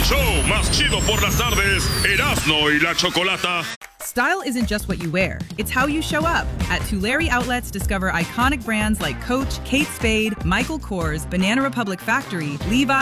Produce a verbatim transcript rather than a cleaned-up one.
show más chido por las tardes, Erasmo y la Chocolata. Style isn't just what you wear, it's how you show up. At Tulare Outlets, discover iconic brands like Coach, Kate Spade, Michael Kors, Banana Republic Factory, Levi's,